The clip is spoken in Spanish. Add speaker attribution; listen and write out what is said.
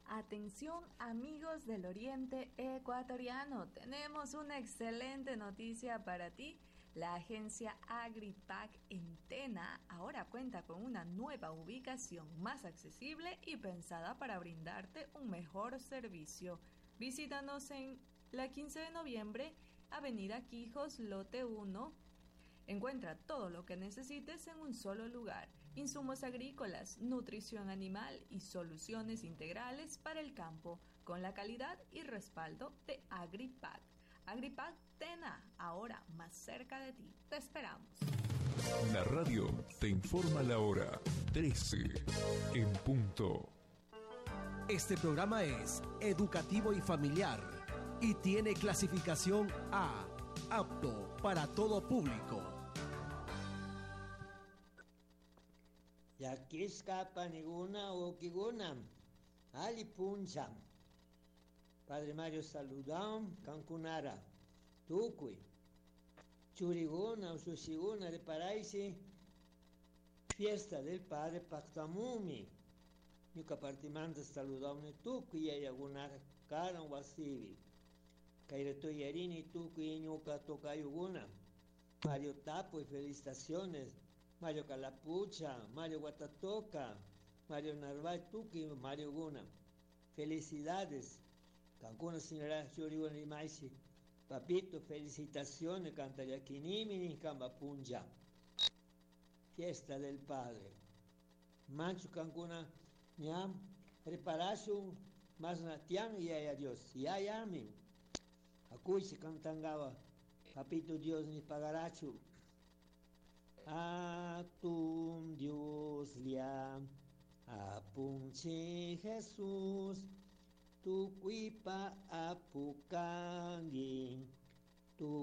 Speaker 1: Atención amigos del Oriente Ecuatoriano, tenemos una excelente noticia para ti. La agencia Agripac en Tena ahora cuenta con una nueva ubicación más accesible y pensada para brindarte un mejor servicio. Visítanos en la 15 de noviembre, Avenida Quijos, Lote 1. Encuentra todo lo que necesites en un solo lugar: insumos agrícolas, nutrición animal y soluciones integrales para el campo, con la calidad y respaldo de Agripac. Agripac Tena, ahora más cerca de ti. Te esperamos.
Speaker 2: La radio te informa la hora 13 en punto.
Speaker 3: Este programa es educativo y familiar y tiene clasificación A, apto para todo público.
Speaker 4: Yakishka paniguna o kiguna, ali puncha. Padre Mario saludam, cancunara, tucui. Churiguna o sushiguna de paraíso, fiesta del Padre Pactamumi. Yuka partimanta saludam ne tucui y ayagunar karan wasivi. Kaireto yarini tucui y ñuka tocayuguna. Mario Tapo y felicitaciones. Mario Calapucha, Mario Guatatoca, Mario Narváez Tuki, Mario Guna. Felicidades. Cancuna señora Yuriwan Rimaisi. Papito, felicitaciones. Cantayaquinimini, Cambapunja. Fiesta del Padre. Mancho Cancuna, ñam, reparación, más natian y ay adiós. Y ay amin. Acuy se cantangaba. Papito Dios ni pagarachu. Atum Dios liam, apunche Jesús, tu cuipa apukangin,